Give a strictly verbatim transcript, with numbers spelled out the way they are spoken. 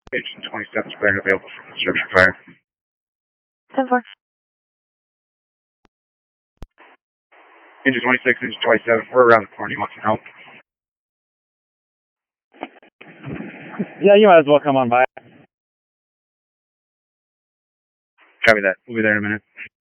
Engine twenty-seven square available for construction fire. ten four. Engine twenty-six, engine twenty-seven, we're around the corner. You want some help? Yeah, you might as well come on by. Copy that. We'll be there in a minute.